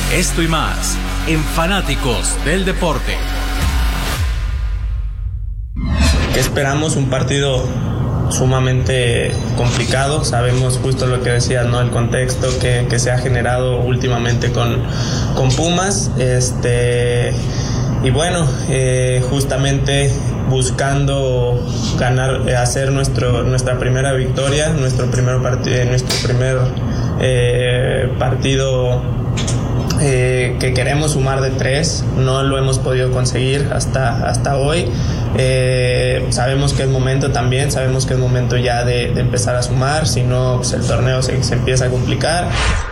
Esto y más en Fanáticos del Deporte. Esperamos un partido sumamente complicado. Sabemos justo lo que decías, ¿no? El contexto que se ha generado últimamente con Pumas. Y bueno, justamente buscando ganar, hacer nuestra primera victoria, nuestro primer partido que queremos sumar de 3. No lo hemos podido conseguir hasta hoy. Sabemos que es momento también, sabemos que es momento ya de empezar a sumar, si no pues el torneo se empieza a complicar.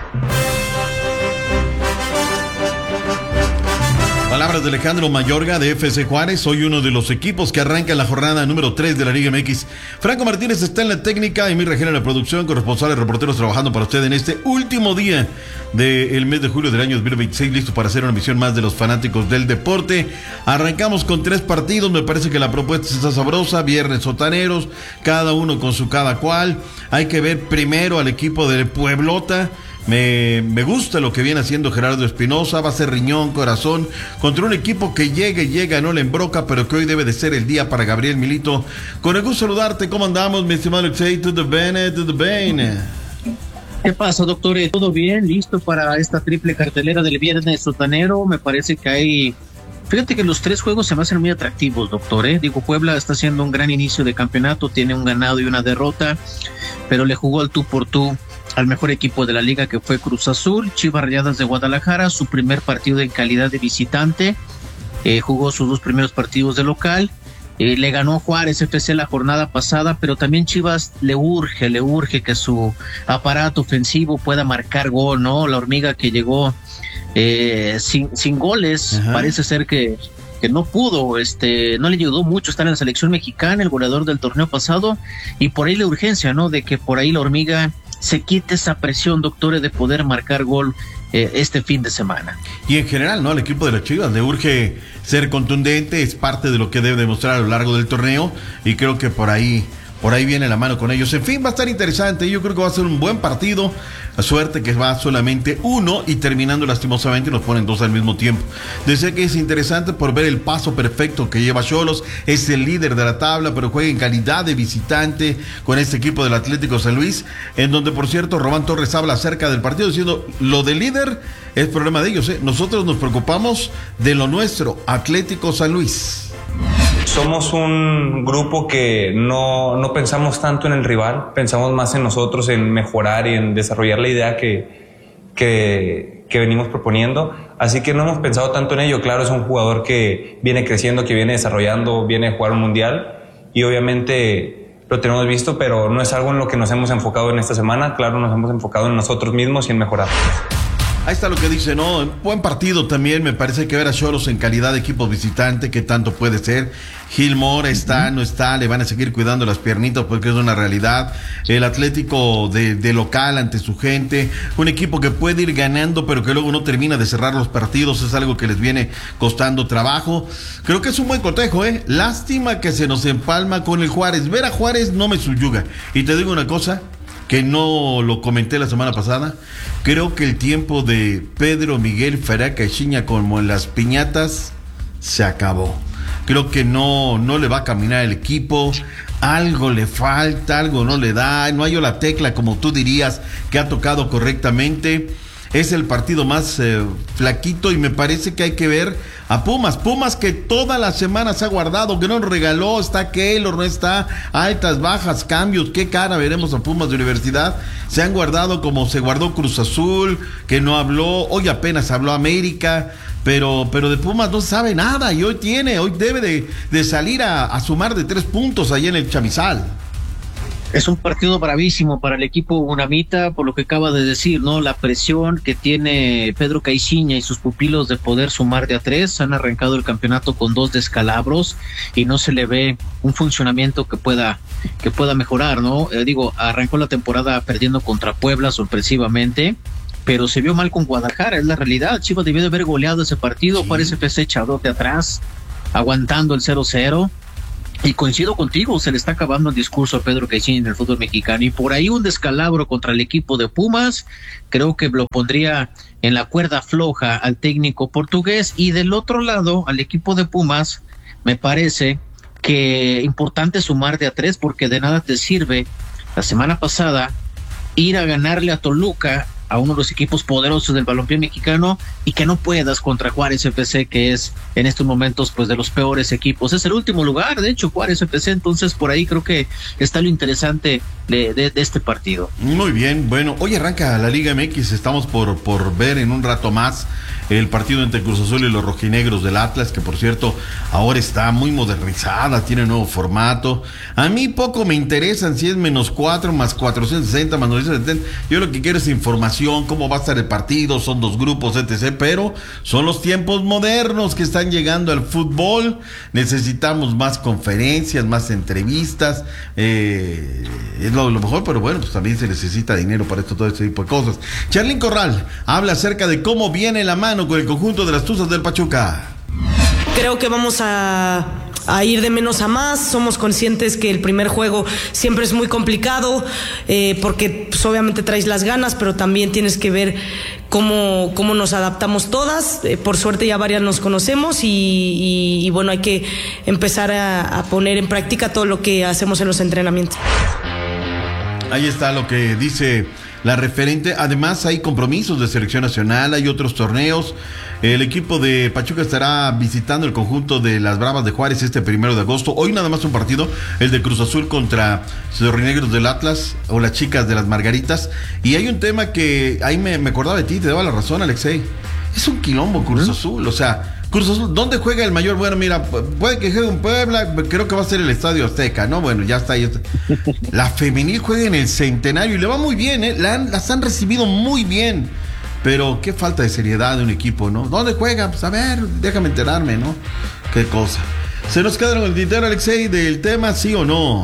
Palabras de Alejandro Mayorga de FC Juárez. Soy uno de los equipos que arranca la jornada número 3 de la Liga MX. Franco Martínez está en la técnica, Emil Regera en la producción, corresponsales reporteros trabajando para usted en este último día del mes de julio del año 2026, listo para hacer una emisión más de los Fanáticos del Deporte. Arrancamos con 3 partidos, me parece que la propuesta está sabrosa, viernes sotaneros, cada uno con su cada cual. Hay que ver primero al equipo de Pueblota. Me gusta lo que viene haciendo Gerardo Espinosa, va a ser riñón, corazón, contra un equipo que llega, no le embroca, pero que hoy debe de ser el día para Gabriel Milito. Con el gusto de saludarte, ¿cómo andamos, mi estimado Alexei? ¿Todo bien? ¿Qué pasa, doctor? ¿Todo bien? ¿Listo para esta triple cartelera del viernes sotanero? Me parece que hay... Fíjate que los 3 juegos se me hacen muy atractivos, doctor. Digo, Puebla está haciendo un gran inicio de campeonato, tiene un ganado y una derrota, pero le jugó al tú por tú al mejor equipo de la liga, que fue Cruz Azul. Chivas Rayadas de Guadalajara, su primer partido en calidad de visitante, jugó sus 2 primeros partidos de local, le ganó Juárez FC la jornada pasada, pero también Chivas le urge que su aparato ofensivo pueda marcar gol, ¿no? La hormiga que llegó sin goles. Ajá. Parece ser que no pudo, no le ayudó mucho estar en la selección mexicana, el goleador del torneo pasado, y por ahí la urgencia, ¿no? De que por ahí la hormiga se quite esa presión, doctores, de poder marcar gol este fin de semana. Y en general, ¿no? Al equipo de las Chivas le urge ser contundente, es parte de lo que debe demostrar a lo largo del torneo, y creo que por ahí viene la mano con ellos. En fin, va a estar interesante. Yo creo que va a ser un buen partido. La suerte que va solamente 1 y terminando lastimosamente nos ponen 2 al mismo tiempo. Decía que es interesante por ver el paso perfecto que lleva Xolos. Es el líder de la tabla, pero juega en calidad de visitante con este equipo del Atlético San Luis, en donde, por cierto, Román Torres habla acerca del partido diciendo: lo del líder es problema de ellos, ¿eh? Nosotros nos preocupamos de lo nuestro, Atlético San Luis. Somos un grupo que no pensamos tanto en el rival, pensamos más en nosotros, en mejorar y en desarrollar la idea que venimos proponiendo. Así que no hemos pensado tanto en ello. Claro, es un jugador que viene creciendo, que viene desarrollando, viene a jugar un mundial y obviamente lo tenemos visto, pero no es algo en lo que nos hemos enfocado en esta semana. Claro, nos hemos enfocado en nosotros mismos y en mejorar. Ahí está lo que dice, ¿no? Buen partido también, me parece que ver a Xolos en calidad de equipo visitante, que tanto puede ser. Gilmore está, no está, le van a seguir cuidando las piernitas porque es una realidad. El Atlético de local ante su gente, un equipo que puede ir ganando, pero que luego no termina de cerrar los partidos, es algo que les viene costando trabajo. Creo que es un buen cotejo, ¿eh? Lástima que se nos empalma con el Juárez. Ver a Juárez no me subyuga. Y te digo una cosa, que no lo comenté la semana pasada, creo que el tiempo de Pedro Miguel Ferá Caixinha como en las piñatas se acabó. Creo que no le va a caminar el equipo, algo le falta, algo no le da, no hay la tecla, como tú dirías, que ha tocado correctamente. Es el partido más flaquito y me parece que hay que ver a Pumas que todas las semanas ha guardado, que nos regaló, está Keylor, no está, altas, bajas, cambios, qué cara veremos a Pumas de Universidad. Se han guardado como se guardó Cruz Azul, que no habló, hoy apenas habló América, pero de Pumas no sabe nada y hoy debe de salir a sumar de 3 puntos ahí en el Chamizal. Es un partido bravísimo para el equipo unamita, por lo que acaba de decir, ¿no? La presión que tiene Pedro Caixinha y sus pupilos de poder sumar de a 3. Han arrancado el campeonato con 2 descalabros y no se le ve un funcionamiento que pueda mejorar, ¿no? Arrancó la temporada perdiendo contra Puebla sorpresivamente, pero se vio mal con Guadalajara, es la realidad. Chivas debió de haber goleado ese partido, sí. Parece FC echado de atrás, aguantando el 0-0. Y coincido contigo, se le está acabando el discurso a Pedro Caixinha en el fútbol mexicano, y por ahí un descalabro contra el equipo de Pumas, creo que lo pondría en la cuerda floja al técnico portugués. Y del otro lado, al equipo de Pumas, me parece que importante sumar de a 3, porque de nada te sirve la semana pasada ir a ganarle a Toluca, a uno de los equipos poderosos del balompié mexicano, y que no puedas contra Juárez FC, que es en estos momentos pues de los peores equipos. Es el último lugar, de hecho, Juárez FC. Entonces por ahí creo que está lo interesante de este partido. Muy bien, bueno, hoy arranca la Liga MX, estamos por ver en un rato más el partido entre Cruz Azul y los rojinegros del Atlas, que por cierto ahora está muy modernizada, tiene nuevo formato. A mí poco me interesan si es -4, más 460, más 970. Yo lo que quiero es información, cómo va a estar el partido, son 2 grupos, etc. Pero son los tiempos modernos que están llegando al fútbol. Necesitamos más conferencias, más entrevistas. Es lo mejor, pero bueno, pues también se necesita dinero para todo este tipo de cosas. Charlín Corral habla acerca de cómo viene la mano con el conjunto de las Tuzas del Pachuca. Creo que vamos a ir de menos a más. Somos conscientes que el primer juego siempre es muy complicado, porque pues, obviamente traes las ganas, pero también tienes que ver cómo nos adaptamos todas. Por suerte ya varias nos conocemos y bueno, hay que empezar a poner en práctica todo lo que hacemos en los entrenamientos. Ahí está lo que dice la referente. Además hay compromisos de selección nacional, hay otros torneos. El equipo de Pachuca estará visitando el conjunto de las Bravas de Juárez este 1 de agosto. Hoy nada más un partido, el de Cruz Azul contra los rojinegros del Atlas, o las chicas de las Margaritas. Y hay un tema que ahí me acordaba de ti, te daba la razón, Alexei. Es un quilombo Cruz Azul, o sea, Cruz Azul, ¿dónde juega el mayor? Bueno, mira, puede que juegue en Puebla, creo que va a ser el Estadio Azteca, ¿no? Bueno, ya está ahí. La femenil juega en el Centenario y le va muy bien, ¿eh? Las han recibido muy bien. Pero qué falta de seriedad de un equipo, ¿no? ¿Dónde juega? Pues a ver, déjame enterarme, ¿no? Qué cosa. ¿Se nos queda en el tintero, Alexei, del tema, sí o no?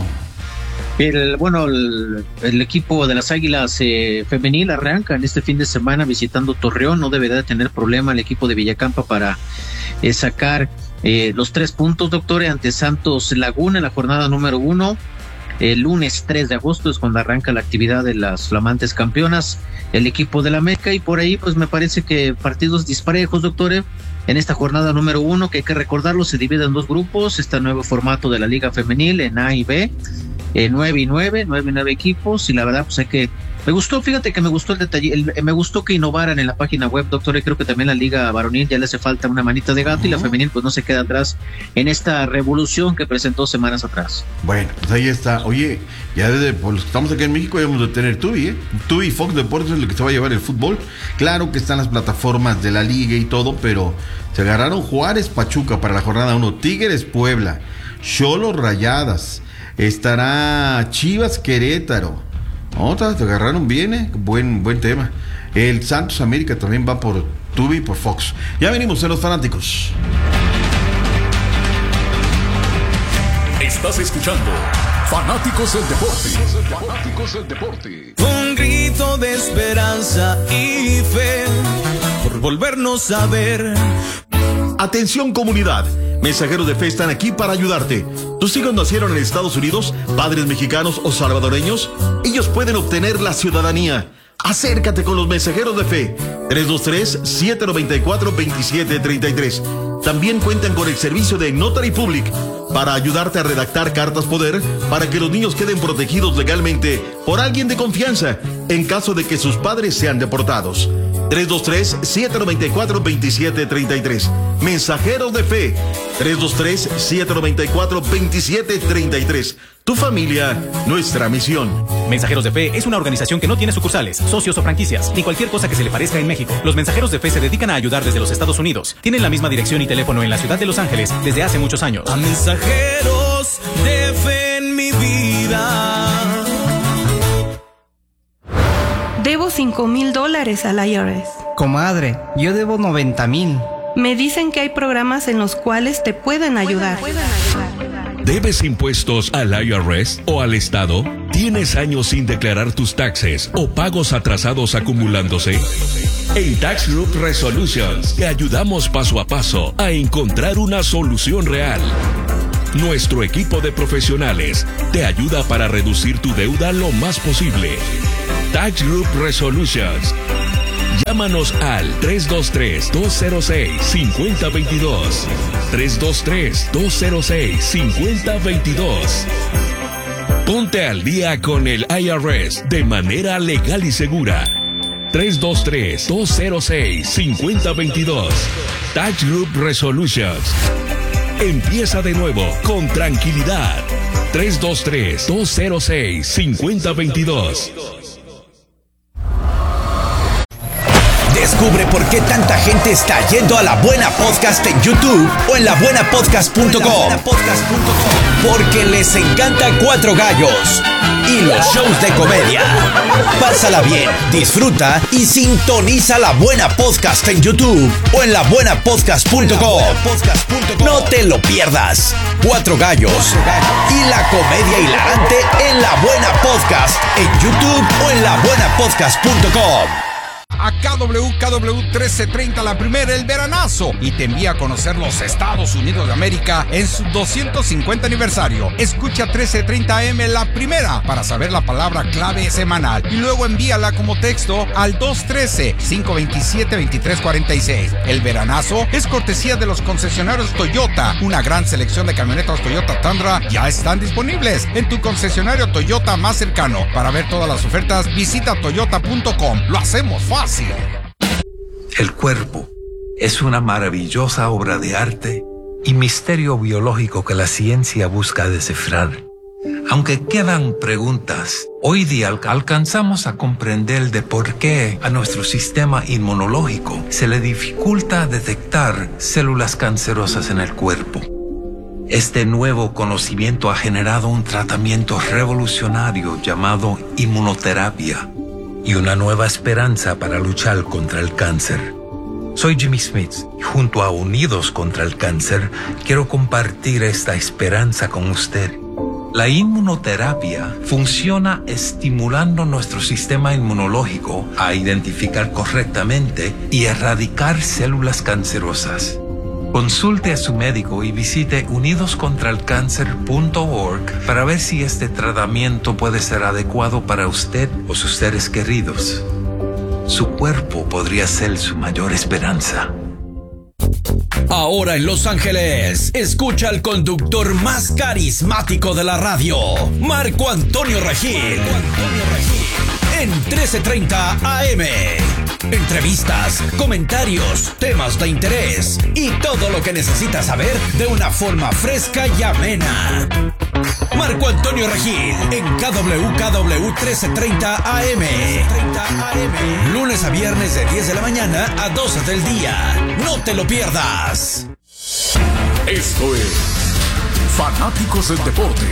El equipo de las Águilas femenil arranca en este fin de semana visitando Torreón. No deberá de tener problema el equipo de Villacampa para sacar los 3 puntos, doctor, ante Santos Laguna en la jornada número 1. El lunes 3 de agosto es cuando arranca la actividad de las flamantes campeonas, el equipo de la Meca, y por ahí pues me parece que partidos disparejos, doctor, en esta jornada número 1, que hay que recordarlo, se divide en 2 grupos, este nuevo formato de la Liga Femenil en A y B, 9 y 9 equipos, y la verdad pues me gustó, fíjate que me gustó el detalle, me gustó que innovaran en la página web, doctor, y creo que también la Liga Varonil ya le hace falta una manita de gato, y la femenil pues no se queda atrás en esta revolución que presentó semanas atrás. Bueno, pues ahí está. Oye, ya por los que estamos aquí en México ya vamos a tener Tubi, Tubi Fox Deportes es lo que se va a llevar el fútbol. Claro que están las plataformas de la liga y todo, pero se agarraron Juárez Pachuca para la jornada 1, Tigres Puebla, Xolos Rayadas, estará Chivas Querétaro. Te agarraron bien, buen tema. El Santos América también va por Tubi y por Fox. Ya venimos en Los Fanáticos. Estás escuchando Fanáticos del Deporte. Fanáticos del Deporte. Un grito de esperanza y fe por volvernos a ver. Atención comunidad, mensajeros de fe están aquí para ayudarte. ¿Tus hijos nacieron en Estados Unidos, padres mexicanos o salvadoreños? Ellos pueden obtener la ciudadanía. Acércate con los mensajeros de fe. 323-794-2733. También cuentan con el servicio de Notary Public para ayudarte a redactar cartas poder para que los niños queden protegidos legalmente por alguien de confianza en caso de que sus padres sean deportados. 323-794-2733. Mensajeros de Fe. 323-794-2733. Tu familia, nuestra misión. Mensajeros de Fe es una organización que no tiene sucursales, socios o franquicias, ni cualquier cosa que se le parezca en México. Los Mensajeros de Fe se dedican a ayudar desde los Estados Unidos. Tienen la misma dirección y teléfono en la ciudad de Los Ángeles desde hace muchos años. A mensajeros de fe en mi vida. Debo $5,000 al IRS. Comadre, yo debo 90,000. Me dicen que hay programas en los cuales te pueden ayudar. ¿Debes impuestos al IRS o al Estado? ¿Tienes años sin declarar tus taxes o pagos atrasados acumulándose? En Tax Group Resolutions te ayudamos paso a paso a encontrar una solución real. Nuestro equipo de profesionales te ayuda para reducir tu deuda lo más posible. Tax Group Resolutions. Llámanos al 323-206-5022. 323-206-5022. Ponte al día con el IRS de manera legal y segura. 323-206-5022. Tax Group Resolutions. Empieza de nuevo con tranquilidad. 323-206-5022. Descubre por qué tanta gente está yendo a La Buena Podcast en YouTube o en labuenapodcast.com. Porque les encanta Cuatro Gallos y los shows de comedia. Pásala bien, disfruta y sintoniza La Buena Podcast en YouTube o en labuenapodcast.com. No te lo pierdas. Cuatro Gallos y la comedia hilarante en La Buena Podcast en YouTube o en labuenapodcast.com. A KW 1330, la primera, el veranazo, y te envía a conocer los Estados Unidos de América en su 250 aniversario. Escucha 1330 AM, la primera, para saber la palabra clave semanal y luego envíala como texto al 213-527-2346. El veranazo es cortesía de los concesionarios Toyota. Una gran selección de camionetas Toyota Tundra ya están disponibles en tu concesionario Toyota más cercano. Para ver todas las ofertas, visita toyota.com. Lo hacemos fácil. El cuerpo es una maravillosa obra de arte y misterio biológico que la ciencia busca descifrar. Aunque quedan preguntas, hoy día alcanzamos a comprender de por qué a nuestro sistema inmunológico se le dificulta detectar células cancerosas en el cuerpo. Este nuevo conocimiento ha generado un tratamiento revolucionario llamado inmunoterapia y una nueva esperanza para luchar contra el cáncer. Soy Jimmy Smith y junto a Unidos contra el Cáncer quiero compartir esta esperanza con usted. La inmunoterapia funciona estimulando nuestro sistema inmunológico a identificar correctamente y erradicar células cancerosas. Consulte a su médico y visite unidoscontralcancer.org para ver si este tratamiento puede ser adecuado para usted o sus seres queridos. Su cuerpo podría ser su mayor esperanza. Ahora en Los Ángeles, escucha al conductor más carismático de la radio, Marco Antonio Regil. En 1330 AM. Entrevistas, comentarios, temas de interés y todo lo que necesitas saber de una forma fresca y amena. Marco Antonio Regil en KW 1330 AM. Lunes a viernes de 10 de la mañana a 12 del día. No te lo pierdas. Esto es Fanáticos del Deporte.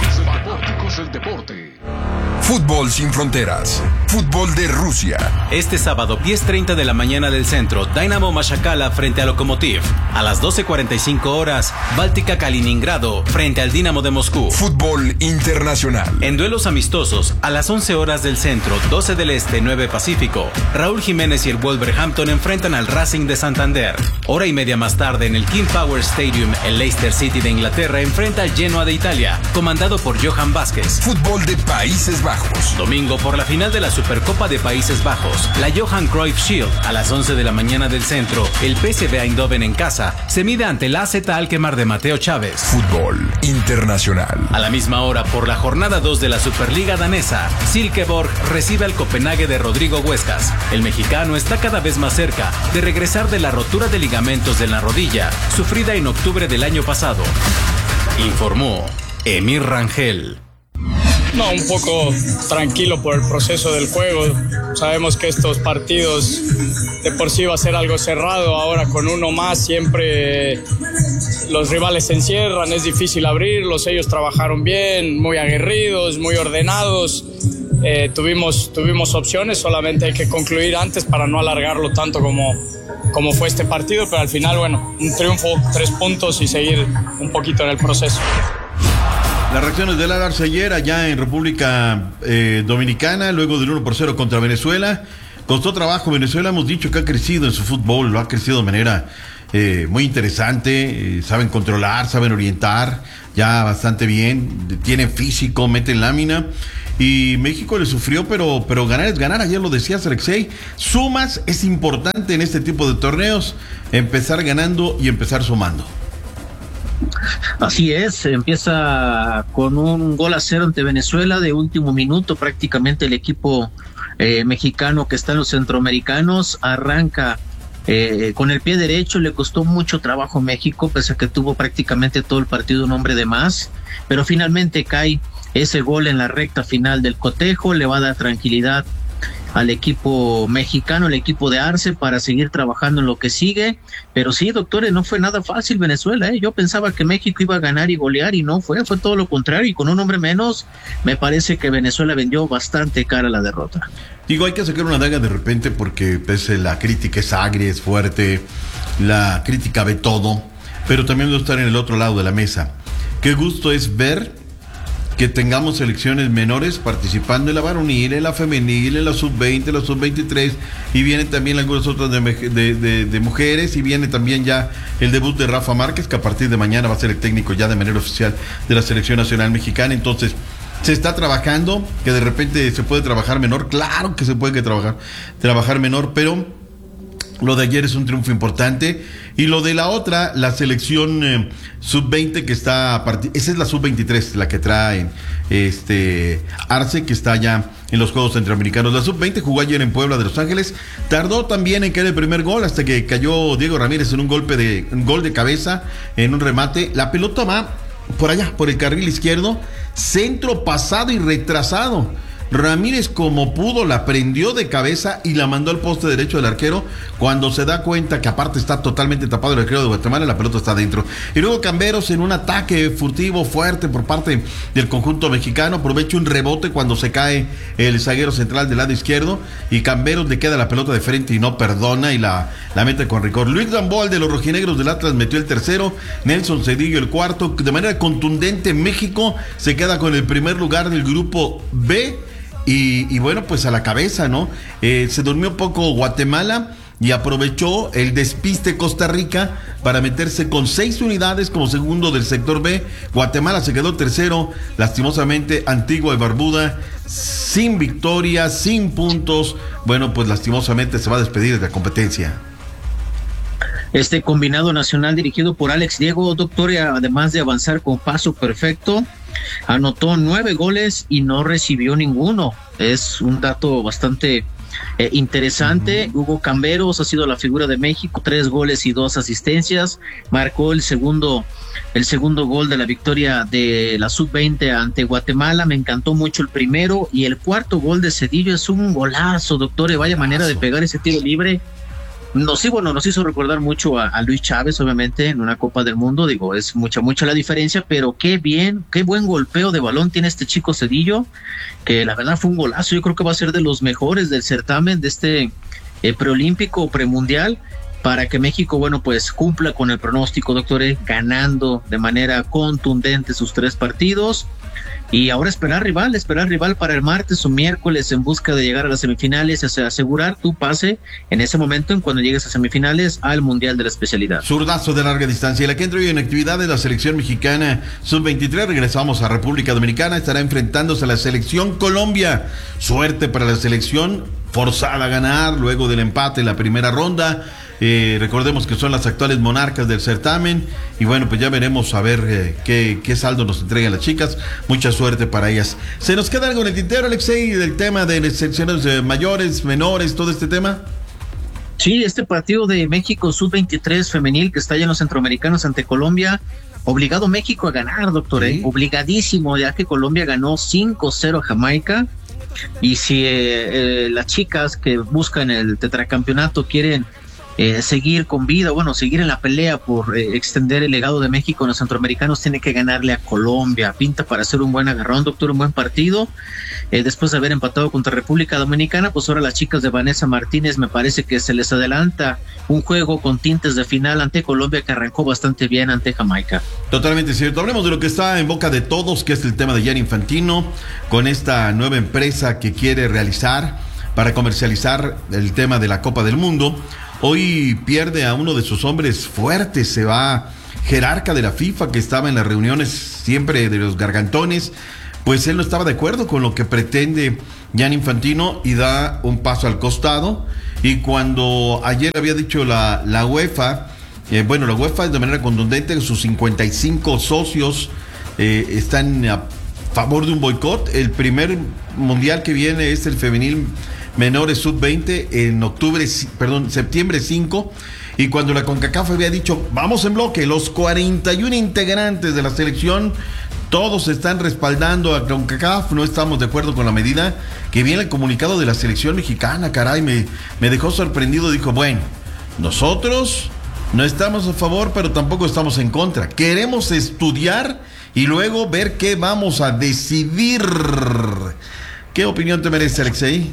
Fútbol sin fronteras. Fútbol de Rusia. Este sábado, 10:30 de la mañana del centro, Dynamo Mashakala frente a Lokomotiv. A las 12:45 horas, Báltica Kaliningrado frente al Dinamo de Moscú. Fútbol internacional. En duelos amistosos, a las 11 horas del centro, 12 del este, 9 Pacífico, Raúl Jiménez y el Wolverhampton enfrentan al Racing de Santander. Hora y media más tarde, en el King Power Stadium, el Leicester City de Inglaterra enfrenta al Genoa de Italia, comandado por Johan Vázquez. Fútbol de Países Bajos. Domingo, por la final de la Supercopa de Países Bajos, la Johan Cruyff Shield, a las 11 de la mañana del centro, el PSV Eindhoven en casa se mide ante el AZ Alkmaar de Mateo Chávez. Fútbol internacional. A la misma hora, por la jornada 2 de la Superliga danesa, Silkeborg recibe al Copenhague de Rodrigo Huescas. El mexicano está cada vez más cerca de regresar de la rotura de ligamentos de la rodilla, sufrida en octubre del año pasado. Informó Emir Rangel. No, un poco tranquilo por el proceso del juego. Sabemos que estos partidos de por sí va a ser algo cerrado. Ahora con uno más siempre los rivales se encierran, es difícil abrirlos. Ellos trabajaron bien, muy aguerridos, muy ordenados. Tuvimos opciones, solamente hay que concluir antes para no alargarlo tanto como fue este partido. Pero al final, bueno, un triunfo, 3 puntos y seguir un poquito en el proceso. Las reacciones de Lara Arcellera allá en República Dominicana, luego del 1-0 contra Venezuela. Costó trabajo Venezuela, hemos dicho que ha crecido en su fútbol, lo ha crecido de manera muy interesante, saben controlar, saben orientar, ya bastante bien, tienen físico, meten lámina. Y México le sufrió, pero ganar es ganar. Ayer lo decías, Alexei. Sumas es importante en este tipo de torneos. Empezar ganando y empezar sumando. Así es, empieza con un 1-0 ante Venezuela de último minuto. Prácticamente el equipo mexicano que está en los centroamericanos arranca con el pie derecho. Le costó mucho trabajo a México, pese a que tuvo prácticamente todo el partido un hombre de más. Pero finalmente cae ese gol en la recta final del cotejo, le va a dar tranquilidad al equipo mexicano, el equipo de Arce, para seguir trabajando en lo que sigue. Pero sí, doctores, no fue nada fácil Venezuela, Yo pensaba que México iba a ganar y golear y no fue todo lo contrario, y con un hombre menos me parece que Venezuela vendió bastante cara la derrota. Digo, hay que sacar una daga de repente porque pues, la crítica es agria, es fuerte, la crítica ve todo, pero también debo estar en el otro lado de la mesa. Qué gusto es ver que tengamos selecciones menores participando en la varonil, en la femenil, en la sub-20, en la sub-23, y vienen también algunas otras de mujeres, y viene también ya el debut de Rafa Márquez, que a partir de mañana va a ser el técnico ya de manera oficial de la Selección Nacional Mexicana. Entonces, se está trabajando, que de repente se puede trabajar menor, claro que se puede trabajar menor, pero lo de ayer es un triunfo importante. Y lo de la otra, la selección sub-20 que está esa es la sub-23, la que trae Arce, que está ya en los Juegos Centroamericanos. La sub-20 jugó ayer en Puebla de Los Ángeles, tardó también en caer el primer gol hasta que cayó Diego Ramírez en un gol de cabeza, en un remate. La pelota va por allá, por el carril izquierdo, centro pasado y retrasado. Ramírez, como pudo, la prendió de cabeza y la mandó al poste derecho del arquero. Cuando se da cuenta que aparte está totalmente tapado el arquero de Guatemala, la pelota está adentro. Y luego Camberos, en un ataque furtivo fuerte por parte del conjunto mexicano, aprovecha un rebote cuando se cae el zaguero central del lado izquierdo, y Camberos le queda la pelota de frente y no perdona y la mete con rigor. Luis Gamboa, de los rojinegros del Atlas, metió el tercero, Nelson Cedillo el cuarto. De manera contundente, México se queda con el primer lugar del grupo B. Y bueno, pues a la cabeza, ¿no? Se durmió poco Guatemala y aprovechó el despiste Costa Rica para meterse con 6 unidades como segundo del sector B. Guatemala se quedó tercero, lastimosamente. Antigua y Barbuda sin victoria, sin puntos. Bueno, pues lastimosamente se va a despedir de la competencia. Este combinado nacional dirigido por Alex Diego, doctor, además de avanzar con paso perfecto, anotó 9 goles y no recibió ninguno. Es un dato bastante interesante. Hugo Camberos ha sido la figura de México, 3 goles y 2 asistencias. Marcó el segundo gol de la victoria de la sub-20 ante Guatemala. Me encantó mucho el primero, y el cuarto gol de Cedillo es un golazo, doctor. Vaya manera de pegar ese tiro libre. Nos hizo recordar mucho a Luis Chávez, obviamente, en una Copa del Mundo. Digo, es mucha la diferencia, pero qué buen golpeo de balón tiene este chico Cedillo, que la verdad fue un golazo. Yo creo que va a ser de los mejores del certamen, de este preolímpico o premundial, para que México, bueno, pues cumpla con el pronóstico, doctor, ganando de manera contundente sus 3 partidos. Y ahora esperar rival para el martes o miércoles en busca de llegar a las semifinales, asegurar tu pase en ese momento, en cuando llegues a semifinales, al Mundial de la especialidad. Zurdazo de larga distancia. Y la que entra hoy en actividad de la selección mexicana sub-23. Regresamos a República Dominicana. Estará enfrentándose a la selección Colombia. Suerte para la selección, forzada a ganar luego del empate en la primera ronda. Recordemos que son las actuales monarcas del certamen, y bueno, pues ya veremos a ver qué saldo nos entregan las chicas. Mucha suerte para ellas. ¿Se nos queda algo en el tintero, Alexei, del tema de las selecciones mayores, menores, todo este tema? Sí, este partido de México sub-23 femenil que está ya en los centroamericanos ante Colombia, obligado México a ganar, doctor, ¿sí? Obligadísimo, ya que Colombia ganó 5-0 a Jamaica. Y si las chicas que buscan el tetracampeonato quieren seguir con vida, bueno, seguir en la pelea por extender el legado de México en los centroamericanos, tiene que ganarle a Colombia. Pinta para hacer un buen agarrón, doctor, un buen partido. Después de haber empatado contra República Dominicana, pues ahora las chicas de Vanessa Martínez, me parece que se les adelanta un juego con tintes de final ante Colombia, que arrancó bastante bien ante Jamaica. Totalmente cierto. Hablemos de lo que está en boca de todos, que es el tema de Gianni Infantino, con esta nueva empresa que quiere realizar para comercializar el tema de la Copa del Mundo. hoy pierde a uno de sus hombres fuertes, se va jerarca de la FIFA que estaba en las reuniones siempre de los gargantones, pues él no estaba de acuerdo con lo que pretende Gianni Infantino y da un paso al costado. Y cuando ayer había dicho la UEFA, la UEFA de manera contundente, sus 55 socios están a favor de un boicot. El primer mundial que viene es el femenil menores sub-20 en septiembre 5. Y cuando la CONCACAF había dicho, vamos en bloque, los 41 integrantes de la selección, todos están respaldando a CONCACAF, no estamos de acuerdo con la medida, que viene el comunicado de la selección mexicana, caray, me dejó sorprendido, dijo, bueno, nosotros no estamos a favor, pero tampoco estamos en contra, queremos estudiar y luego ver qué vamos a decidir. ¿Qué opinión te merece, Alexei?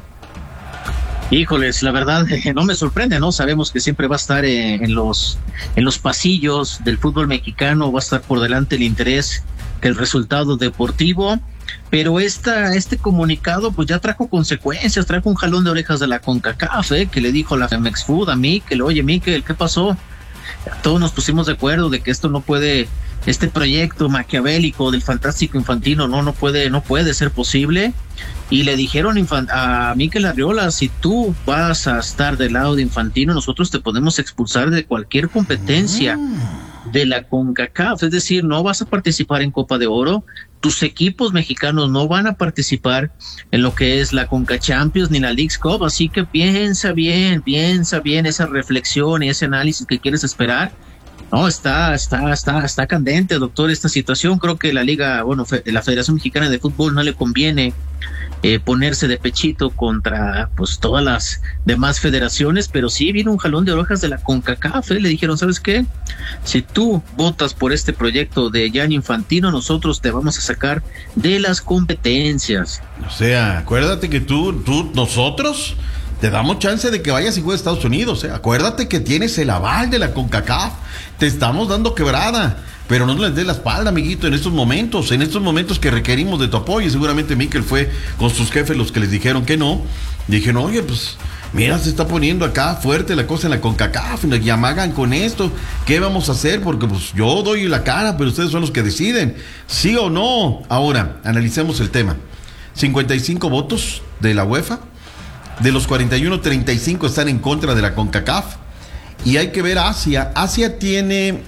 Híjoles, la verdad no me sorprende, ¿no? Sabemos que siempre va a estar en los pasillos del fútbol mexicano, va a estar por delante el interés que el resultado deportivo, pero este comunicado pues ya trajo consecuencias, trajo un jalón de orejas de la CONCACAF, que le dijo la Femex Food a Mikel, oye Mikel, ¿qué pasó? Todos nos pusimos de acuerdo de que esto no puede, este proyecto maquiavélico del fantástico Infantino no puede ser posible. Y le dijeron a Mikel Arriola, si tú vas a estar del lado de Infantino, nosotros te podemos expulsar de cualquier competencia de la CONCACAF, es decir, no vas a participar en Copa de Oro, tus equipos mexicanos no van a participar en lo que es la CONCACHAMPIONS ni la Leagues Cup, así que piensa bien esa reflexión y ese análisis que quieres esperar. No, está candente, doctor, esta situación. Creo que la la Federación Mexicana de Fútbol no le conviene ponerse de pechito contra pues todas las demás federaciones, pero sí viene un jalón de orejas de la CONCACAF. Le dijeron, ¿sabes qué? Si tú votas por este proyecto de Gianni Infantino, nosotros te vamos a sacar de las competencias. O sea, acuérdate que nosotros te damos chance de que vayas y juegues a Estados Unidos, Acuérdate que tienes el aval de la CONCACAF. Te estamos dando quebrada, pero no les des la espalda, amiguito, en estos momentos que requerimos de tu apoyo. Y seguramente Mikel fue con sus jefes los que les dijeron que no. Dijeron, oye, pues mira, se está poniendo acá fuerte la cosa en la CONCACAF, y amagan con esto, ¿qué vamos a hacer? Porque pues yo doy la cara, pero ustedes son los que deciden, ¿sí o no? Ahora, analicemos el tema. 55 votos de la UEFA. De los 41, 35 están en contra de la CONCACAF. Y hay que ver Asia. Asia tiene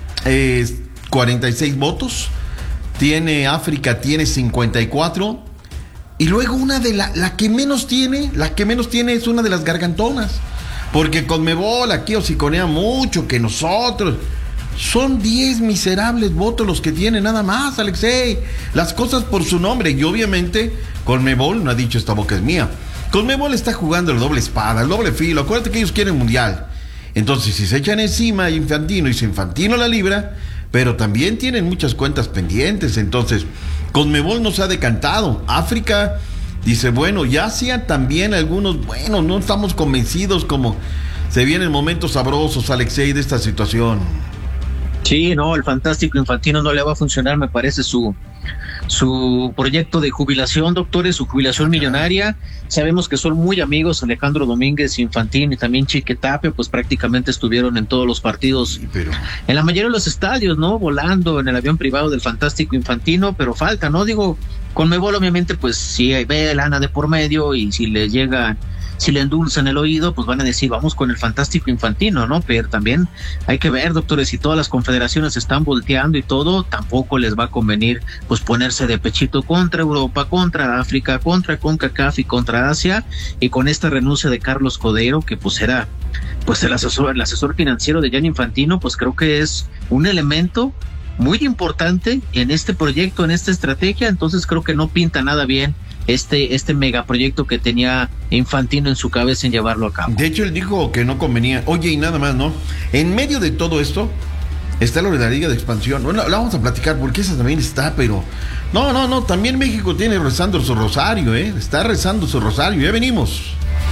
46 votos. África tiene 54. Y luego una de la que menos tiene es una de las gargantonas. Porque Conmebol aquí hociconea mucho que nosotros. Son 10 miserables votos los que tiene nada más, Alexei. Las cosas por su nombre. Y obviamente Conmebol no ha dicho esta boca es mía. Conmebol está jugando el doble espada, el doble filo. Acuérdate que ellos quieren mundial. Entonces, si se echan encima a Infantino y si Infantino la libra, pero también tienen muchas cuentas pendientes. Entonces, Conmebol no se ha decantado. África dice, bueno, y Asia también algunos, no estamos convencidos como se vienen momentos sabrosos, Alexei, de esta situación. Sí, no, el fantástico Infantino no le va a funcionar, me parece, su proyecto de jubilación, doctores, su jubilación millonaria. Sabemos que son muy amigos Alejandro Domínguez, Infantino y también Chique Tapia, pues prácticamente estuvieron en todos los partidos, en la mayoría de los estadios, ¿no? Volando en el avión privado del fantástico Infantino, pero falta, ¿no? Digo, Conmebol obviamente, pues si ve lana de por medio y si le endulzan el oído, pues van a decir, vamos con el fantástico Infantino, ¿no? Pero también hay que ver, doctores, si todas las confederaciones están volteando y todo, tampoco les va a convenir, pues ponerse de pechito contra Europa, contra África, contra CONCACAF y contra Asia, y con esta renuncia de Carlos Codero, que pues era pues el asesor financiero de Gianni Infantino, pues creo que es un elemento muy importante en este proyecto, en esta estrategia. Entonces creo que no pinta nada bien este megaproyecto que tenía Infantino en su cabeza en llevarlo a cabo. De hecho, él dijo que no convenía. Oye, y nada más, ¿no? En medio de todo esto está lo de la Liga de Expansión. Bueno, la vamos a platicar porque esa también está, pero no, también México tiene rezando su rosario, está rezando su rosario. Ya venimos.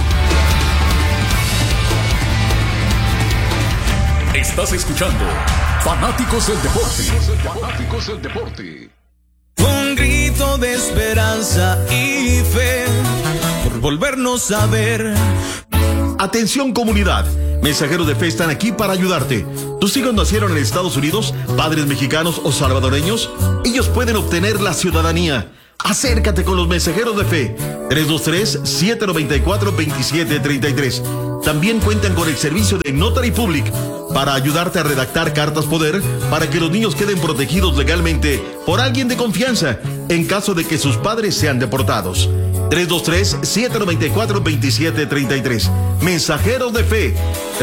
Estás escuchando Fanáticos del Deporte. Fanáticos del Deporte. Un grito de esperanza y fe por volvernos a ver. Atención, comunidad. Mensajeros de Fe están aquí para ayudarte. ¿Tus hijos nacieron en Estados Unidos, padres mexicanos o salvadoreños? Ellos pueden obtener la ciudadanía. Acércate con los Mensajeros de Fe. 323-794-2733. También cuentan con el servicio de Notary Public para ayudarte a redactar cartas poder para que los niños queden protegidos legalmente por alguien de confianza en caso de que sus padres sean deportados. 323-794-2733. Mensajeros de Fe.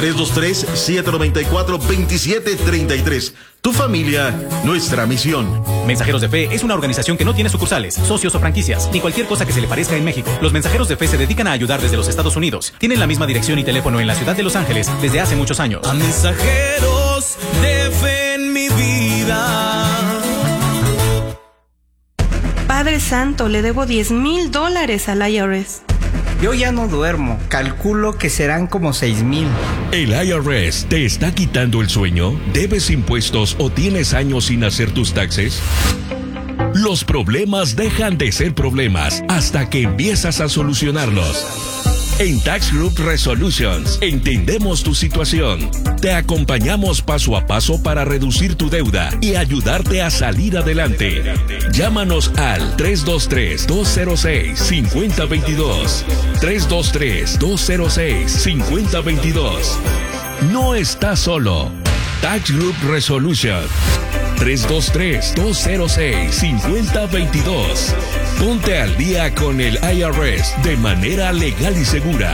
323-794-2733. Tu familia, nuestra misión. Mensajeros de Fe es una organización que no tiene sucursales, socios o franquicias, ni cualquier cosa que se le parezca en México. Los Mensajeros de Fe se dedican a ayudar desde los Estados Unidos. Tienen la misma dirección y teléfono en la ciudad de Los Ángeles desde hace muchos años. A Mensajeros de Fe en mi vida. Padre Santo, le debo $10,000 al IRS. Yo ya no duermo. Calculo que serán como 6,000. ¿El IRS te está quitando el sueño? ¿Debes impuestos o tienes años sin hacer tus taxes? Los problemas dejan de ser problemas hasta que empiezas a solucionarlos. En Tax Group Resolutions entendemos tu situación. Te acompañamos paso a paso para reducir tu deuda y ayudarte a salir adelante. Llámanos al 323-206-5022. 323-206-5022. No estás solo. Tax Group Resolution. 323-206-5022. Ponte al día con el IRS de manera legal y segura.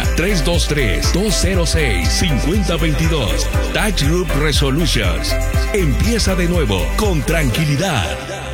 323-206-5022. Tax Group Resolutions. Empieza de nuevo con tranquilidad.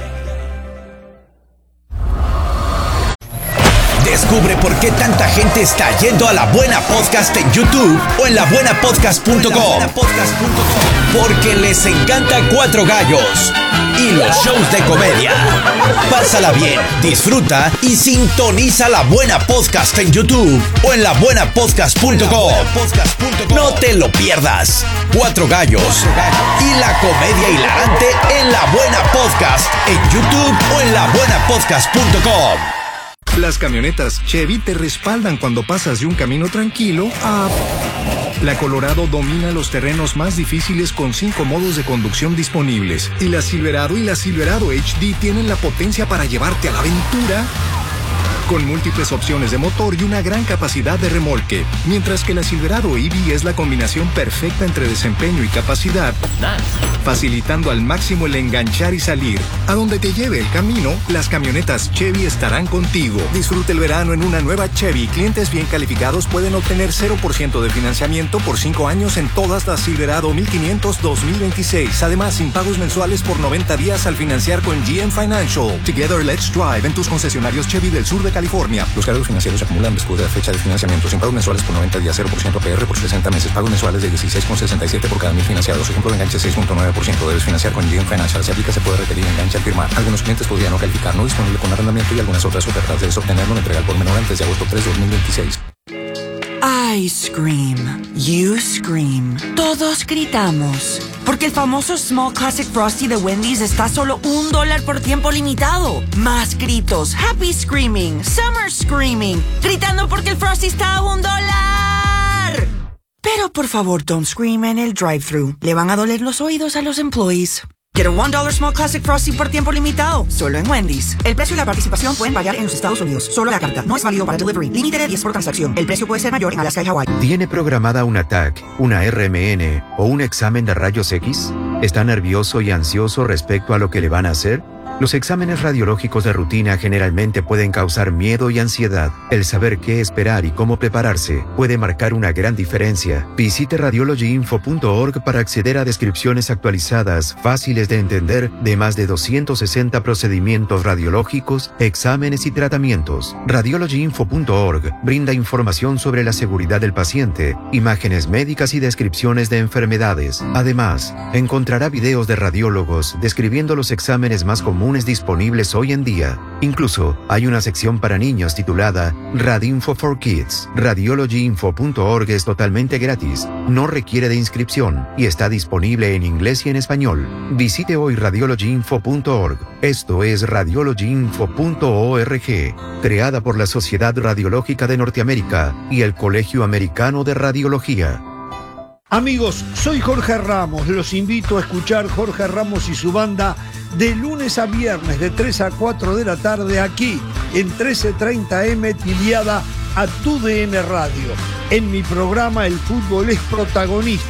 Descubre por qué tanta gente está yendo a La Buena Podcast en YouTube o en labuenapodcast.com. Porque les encanta Cuatro Gallos y los shows de comedia. Pásala bien, disfruta y sintoniza La Buena Podcast en YouTube o en labuenapodcast.com. No te lo pierdas. Cuatro Gallos y la comedia hilarante en La Buena Podcast en YouTube o en labuenapodcast.com. Las camionetas Chevy te respaldan cuando pasas de un camino tranquilo a... La Colorado domina los terrenos más difíciles con 5 modos de conducción disponibles. Y la Silverado y la Silverado HD tienen la potencia para llevarte a la aventura con múltiples opciones de motor y una gran capacidad de remolque. Mientras que la Silverado EV es la combinación perfecta entre desempeño y capacidad, facilitando al máximo el enganchar y salir. A donde te lleve el camino, las camionetas Chevy estarán contigo. Disfruta el verano en una nueva Chevy. Clientes bien calificados pueden obtener 0% de financiamiento por 5 años en todas las Silverado 1500 2026. Además, sin pagos mensuales por 90 días al financiar con GM Financial. Together, let's drive en tus concesionarios Chevy del sur de California. Los cargos financieros se acumulan después de la fecha de financiamiento. Sin pagos mensuales por 90 días, 0% APR por 60 meses. Pagos mensuales de 16,67 por cada 1,000 financiados. Ejemplo de enganche 6.9%. Debes financiar con GM Financial. Si aplica, se puede requerir enganche al firmar. Algunos clientes podrían no calificar. No disponible con arrendamiento y algunas otras ofertas. Debes obtenerlo en entrega por menor antes de agosto 3 de 2026. I scream. You scream. Todos gritamos. Porque el famoso Small Classic Frosty de Wendy's está a solo $1 por tiempo limitado. Más gritos. Happy screaming. Summer screaming. Gritando porque el Frosty está a $1. Pero por favor, don't scream en el drive-thru. Le van a doler los oídos a los employees. Get a $1 Small Classic Frosty por tiempo limitado. Solo en Wendy's. El precio y la participación pueden variar en los Estados Unidos. Solo la carta. No es válido para delivery. Límite de 10 por transacción. El precio puede ser mayor en Alaska y Hawái. ¿Tiene programada una TAC, una RMN o un examen de rayos X? ¿Está nervioso y ansioso respecto a lo que le van a hacer? Los exámenes radiológicos de rutina generalmente pueden causar miedo y ansiedad. El saber qué esperar y cómo prepararse puede marcar una gran diferencia. Visite radiologyinfo.org para acceder a descripciones actualizadas, fáciles de entender, de más de 260 procedimientos radiológicos, exámenes y tratamientos. Radiologyinfo.org brinda información sobre la seguridad del paciente, imágenes médicas y descripciones de enfermedades. Además, encontrará videos de radiólogos describiendo los exámenes más comunes disponibles hoy en día. Incluso hay una sección para niños titulada Radinfo for Kids. Radiologyinfo.org es totalmente gratis, no requiere de inscripción y está disponible en inglés y en español. Visite hoy radiologyinfo.org. Esto es radiologyinfo.org, creada por la Sociedad Radiológica de Norteamérica y el Colegio Americano de Radiología. Amigos, soy Jorge Ramos. Los invito a escuchar Jorge Ramos y su banda de lunes a viernes de 3 a 4 de la tarde aquí en 1330M Tiliada a TUDN Radio. En mi programa El Fútbol es Protagonista.